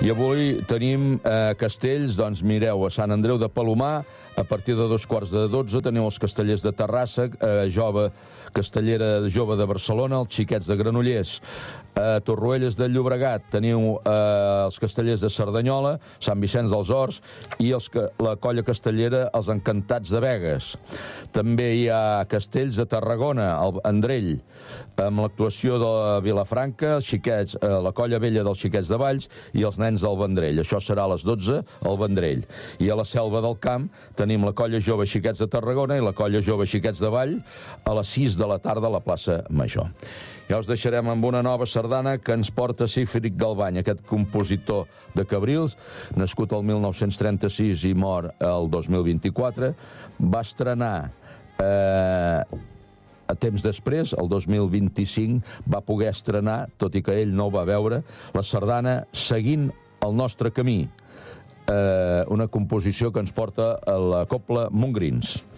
I avui tenim castells, doncs mireu, a Sant Andreu de Palomar, a partir de 2:15 teniu els Castellers de Terrassa, Castellera Jove de Barcelona, els Xiquets de Granollers. A Torroelles de Llobregat teniu els Castellers de Cerdanyola, Sant Vicenç dels Horts i la colla castellera Els Encantats de Begues. També hi ha castells a Tarragona, al Vendrell, amb l'actuació de Vilafranca, la colla vella dels Xiquets de Valls i els nens del Vendrell. Això serà a les 12 al Vendrell. I a la Selva del Camp tenim la colla jove Xiquets de Tarragona i la colla jove Xiquets de Vall a les 6 de la tarda a la plaça Major. Ja us deixarem amb una nova sardana que ens porta Cífric Galvany, aquest compositor de Cabrils, nascut el 1936 i mort el 2024. Va estrenar a temps després, el 2025, va poder estrenar, tot i que ell no ho va veure, la sardana Seguint el nostre camí, una composició que ens porta a la Cobla Montgrins.